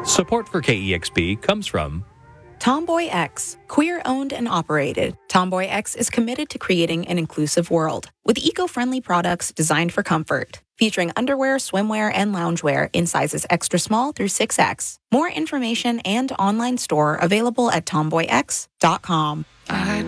Support for KEXP comes from Tomboy X, queer-owned and operated. Tomboy X is committed to creating an inclusive world with eco-friendly products designed for comfort, featuring underwear, swimwear, and loungewear in sizes extra small through 6X. More information and online store available at tomboyx.com. I